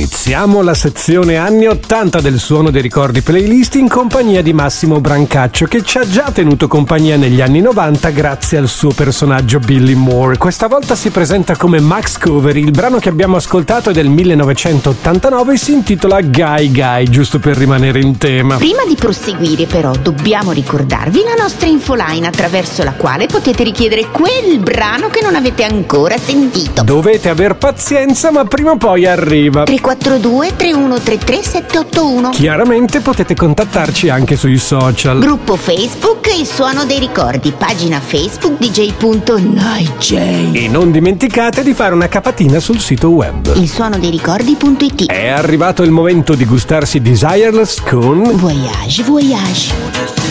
Iniziamo la sezione anni 80 del Suono dei Ricordi playlist in compagnia di Massimo Brancaccio, che ci ha già tenuto compagnia negli anni 90 grazie al suo personaggio Billy Moore. Questa volta si presenta come Max Covery. Il brano che abbiamo ascoltato è del 1989 e si intitola Guy Guy, giusto per rimanere in tema. Prima di proseguire però dobbiamo ricordarvi la nostra infoline attraverso la quale potete richiedere quel brano che non avete ancora sentito. Dovete aver pazienza, ma prima o poi arriva. 342 3133 781. Chiaramente potete contattarci anche sui social. Gruppo Facebook Il Suono dei Ricordi, pagina Facebook dj.nightj. E non dimenticate di fare una capatina sul sito web ilsuonodericordi.it. È arrivato il momento di gustarsi Desireless con Voyage, voyage.